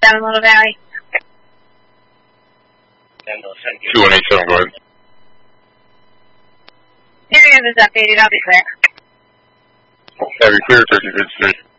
down in Little Valley. 2187, go ahead. Area is updated, I'll be clear. Have you cleared 1356?